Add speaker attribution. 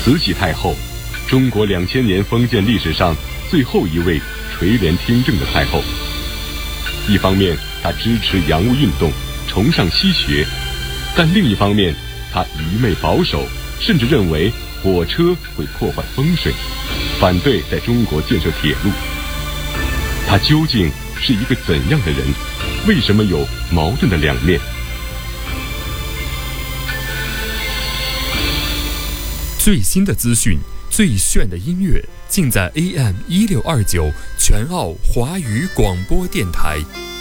Speaker 1: 慈禧太后，中国2000年封建历史上最后一位垂帘听政的太后。一方面，她支持洋务运动，崇尚西学，但另一方面，她愚昧保守，甚至认为火车会破坏风水，反对在中国建设铁路。她究竟是一个怎样的人？为什么有矛盾的两面？
Speaker 2: 最新的资讯，最炫的音乐，尽在AM1629全澳华语广播电台。